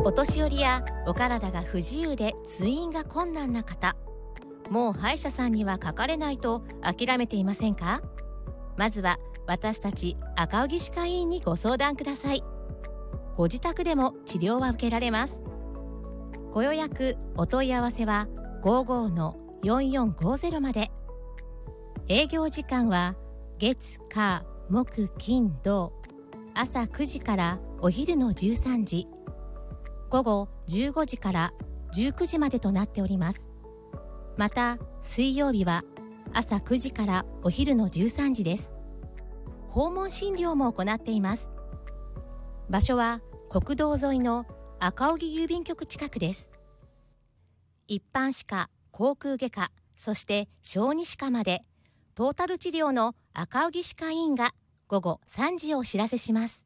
お年寄りやお体が不自由で通院が困難な方、もう歯医者さんにはかかれないと諦めていませんか？まずは私たち赤荻歯科医院にご相談ください。ご自宅でも治療は受けられます。ご予約お問い合わせは 55-4450 まで。営業時間は月火木金土、朝9時からお昼の13時、午後15時から19時までとなっております。また水曜日は朝9時からお昼の13時です。訪問診療も行っています。場所は国道沿いの赤荻郵便局近くです。一般歯科、口腔外科、そして小児歯科までトータル治療の赤荻歯科医院が午後3時をお知らせします。